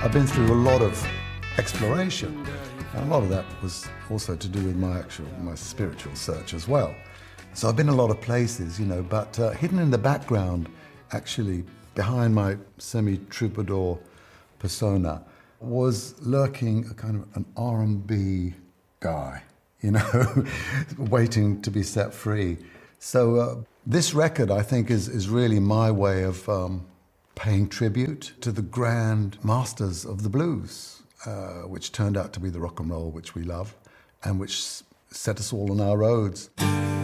I've been through a lot of exploration. And a lot of that was also to do with my spiritual search as well. So I've been a lot of places, but hidden in the background, actually behind my semi-troubadour persona, was lurking a kind of an R&B guy, waiting to be set free. So this record, I think, is really my way of paying tribute to the grand masters of the blues, which turned out to be the rock and roll which we love and which set us all on our roads.